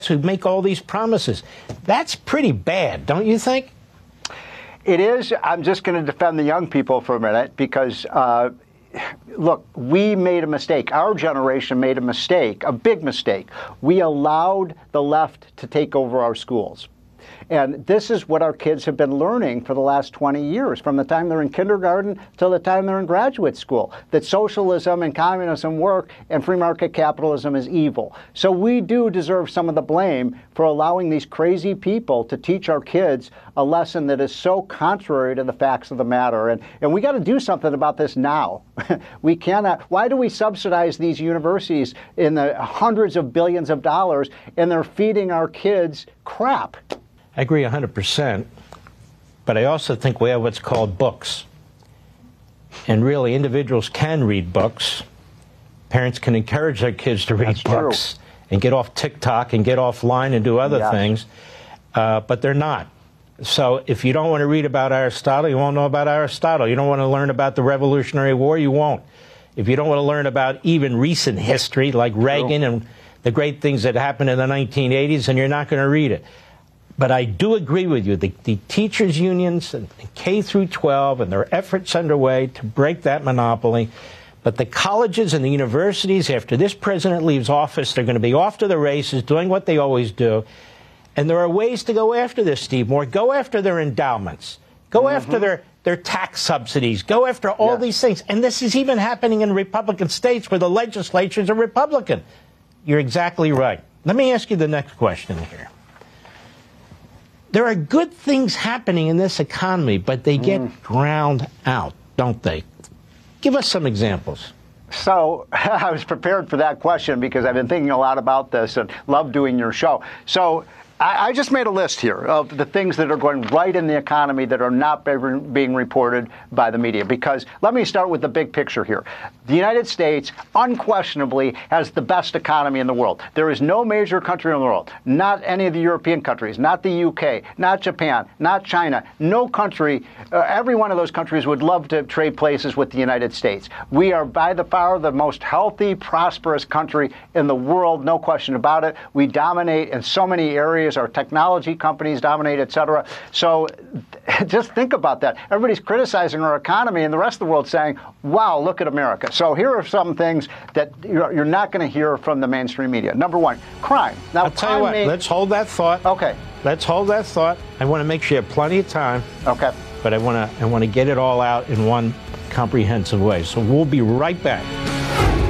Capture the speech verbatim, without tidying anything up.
who make all these promises. That's pretty bad, don't you think? It is. I'm just going to defend the young people for a minute because, uh, look, we made a mistake. Our generation made a mistake, a big mistake. We allowed the left to take over our schools. And this is what our kids have been learning for the last twenty years, from the time they're in kindergarten till the time they're in graduate school, that socialism and communism work and free market capitalism is evil. So we do deserve some of the blame for allowing these crazy people to teach our kids a lesson that is so contrary to the facts of the matter. And, and we got to do something about this now. We cannot. Why do we subsidize these universities in the hundreds of billions of dollars and they're feeding our kids crap? I agree one hundred percent, but I also think we have what's called books. And really, individuals can read books. Parents can encourage their kids to read That's books true. and get off TikTok and get offline and do other Yes. things, uh, but they're not. So if you don't want to read about Aristotle, you won't know about Aristotle. You don't want to learn about the Revolutionary War, you won't. If you don't want to learn about even recent history, like Reagan and the great things that happened in the nineteen eighties, then you're not going to read it. But I do agree with you. The, the teachers' unions and K through twelve and their efforts underway to break that monopoly. But the colleges and the universities, after this president leaves office, they're going to be off to the races, doing what they always do. And there are ways to go after this, Steve Moore. Go after their endowments. Go mm-hmm. after their, their tax subsidies. Go after all yes. these things. And this is even happening in Republican states where the legislatures are Republican. You're exactly right. Let me ask you the next question here. There are good things happening in this economy, but they get mm. drowned out, don't they? Give us some examples. So I was prepared for that question because I've been thinking a lot about this and love doing your show. So I, I just made a list here of the things that are going right in the economy that are not being reported by the media. Because let me start with the big picture here. The United States unquestionably has the best economy in the world. There is no major country in the world, not any of the European countries, not the U K, not Japan, not China, no country, uh, every one of those countries would love to trade places with the United States. We are by the far the most healthy, prosperous country in the world, no question about it. We dominate in so many areas. Our technology companies dominate, et cetera. So just think about that. Everybody's criticizing our economy and the rest of the world saying, wow, look at America. So here are some things that you're, you're not going to hear from the mainstream media. Number one, crime. Now, I'll tell you what, may... let's hold that thought. Okay. Let's hold that thought. I want to make sure you have plenty of time. Okay. But I want to I want to get it all out in one comprehensive way. So we'll be right back.